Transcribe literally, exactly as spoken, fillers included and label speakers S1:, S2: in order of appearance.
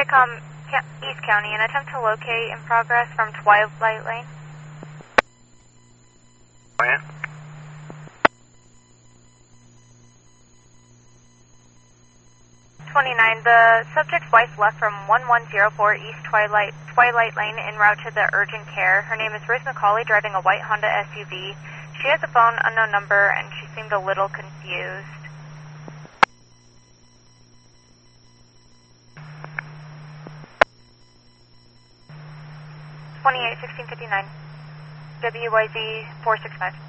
S1: TRICOM East County, an attempt to locate in progress from Twilight Lane.
S2: Yeah.
S1: twenty-nine, the subject's wife left from one one zero four East Twilight Twilight Lane en route to the urgent care. Her name is Ruth McCauley, driving a white Honda S U V. She has a phone, unknown number, and she seemed a little confused. twenty-eight, sixteen fifty-nine, W Y Z four six five.